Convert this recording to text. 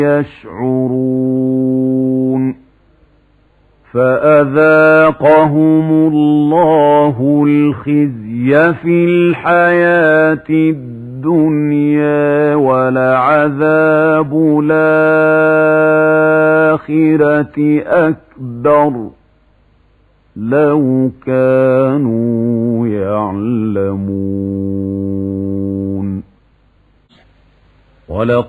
يشعرون فأذاقهم الله الخزي في الحياة الدنيا ولعذاب الآخرة أكبر لو كانوا يعلمون.